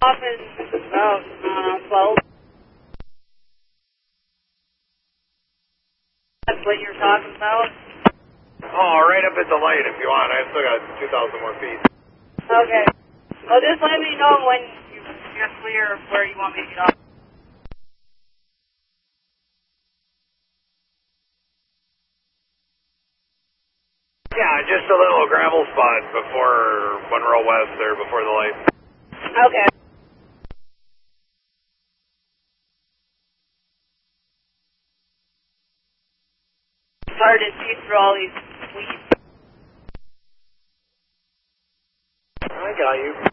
Off in about 12. That's what you're talking about? Oh, right up at the light if you want. I still got 2,000 more feet. Okay. Well, just let me know when you're clear where you want me to get off. Yeah, just a little gravel spot before Monroe West there, before the light. Okay. It's hard to see through all these weeds. I got you.